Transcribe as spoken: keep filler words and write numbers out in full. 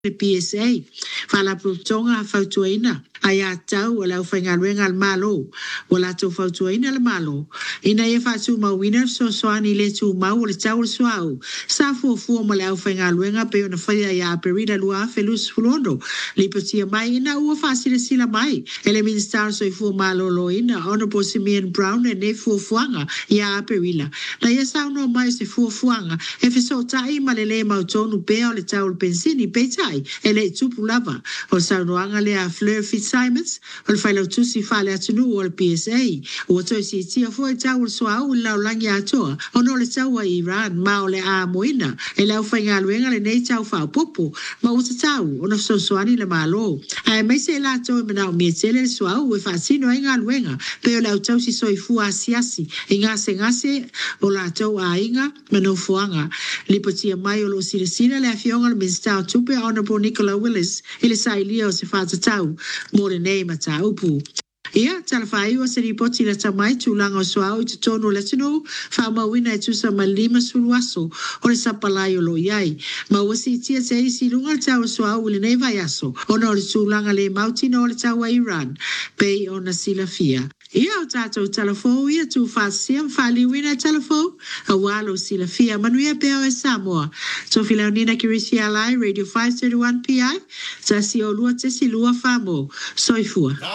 le P S A fala protonga fautuina aya tau wala ufainga luenga al malo wala tu fautuina al malo ina ye fatu ma winner so so ani le tu ma wala tau swau sa fu fu ma la ufainga luenga pe ona faya ya perida lua felus fulondo li petia mai ina u fasile sila mai ele minister so fu malo lo ina honorable Simeon Brown e ne fu fuanga ya perila na ye sa no mai se fu fuanga e fe so tai ma le le ma tonu pe o le tau pensini pe ele tupu lava o saunoanga le a Fleur Fitzsimons o le whailau tusi whale atunu o le P S A o toi si tia fo e tau so au lau langi atoa o no le tau a Iran ma o le a moina e lau whainga luenga le nei tau whao popo ma o te tau o na so soani le malo a mai se la to me na mi tele so au e fasino e nga luenga pe o lau tau si soi fu asiasi e nga se ngase o la tau a inga mano fuanga li potia mai o lo siresina le afionga le minister tupe Honorable Nicola Willis ele sai lio se fa tau mo le nei mata upu ia tala fai o se ripoti la tamai tulanga o soa o te tono le tino fa mawina e tusa malima suluaso o le sapalai o lo iai ma o si tia te isi lunga le tau soa o le nei vai aso o no le tulanga le mautino o le tau a Iran pei o na sila fia ia o tatou talafou ia tu fasia fali wina talafou a walo sila fia manuia pe o e Samoa so filaunina kirisi alai radio five thirty-one P I sa si o lua te si lua famo soifua